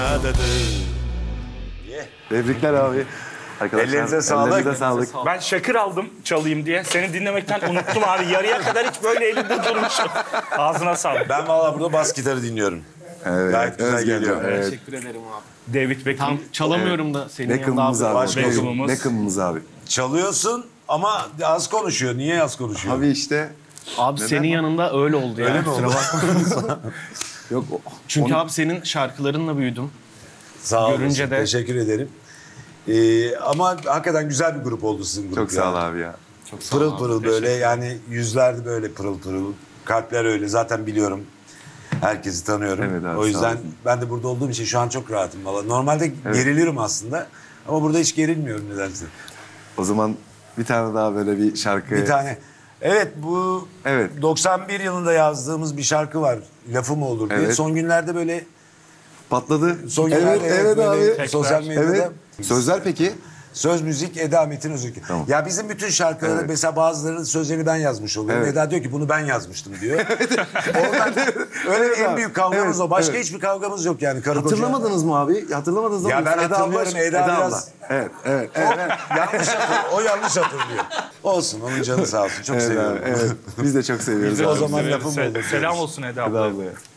Tebrikler abi. Arkadaşlar, Ellerinize sağlık. ellerinize sağlık. Ben şakır aldım çalayım diye. Seni dinlemekten unuttum abi. Yarıya kadar hiç böyle elimde durmuşum. Ağzına sağlık. Ben vallahi burada bas gitarı dinliyorum. Evet, Gayet güzel Özgen geliyor. hocam, evet. Teşekkür ederim abi. David Beckham. Tam çalamıyorum da senin yanında Beckham'ımız abi. Başka Beckham'ımız. Beckham'ımız abi. Çalıyorsun ama az konuşuyor. Niye az konuşuyor? Abi işte. Abi senin yanında öyle oldu ya. Öyle mi oldu? Yok. Çünkü abi senin şarkılarınla büyüdüm. Sağ olun. Görünce de- Teşekkür ederim. Ama hakikaten güzel bir grup oldu sizin grup. Çok sağ ol yani. abi ya. Çok sağ ol Pırıl abi. pırıl böyle yani yüzler böyle pırıl pırıl. Kalpler öyle zaten biliyorum. Herkesi tanıyorum. Evet abi, O sağ yüzden olun. ben de burada olduğum için şu an çok rahatım valla. Normalde gerilirim aslında. Ama burada hiç gerilmiyorum nedense. O zaman bir tane daha böyle bir şarkı. Bir tane. Evet bu Evet. 91 yılında yazdığımız bir şarkı var. Lafı mı olur diye. Evet. Son günlerde böyle Patladı. son günlerde evet böyle abi. sosyal medyada Evet. Sözler peki? söz müzik Eda Metin Özürk. Tamam. Ya bizim bütün şarkıları Evet. mesela bazılarının sözlerini ben yazmış oluyorum. Evet. Eda diyor ki bunu ben yazmıştım diyor. Oradan öyle en abi. büyük kavgamız Evet, o. Başka evet. hiçbir kavgamız yok yani karı koca. Hatırlamadınız mı abi? Hatırlamadınız Ya mı? ben hatırlıyorum, abla- Eda abla. biraz- Evet. Yanlış o yanlış hatırlıyor. Olsun onun canı sağ olsun. Çok Evet seviyorum. abi, evet. Biz de çok seviyoruz O abi. zaman lafım olur. Selam olsun Eda Eda abla. ablaya.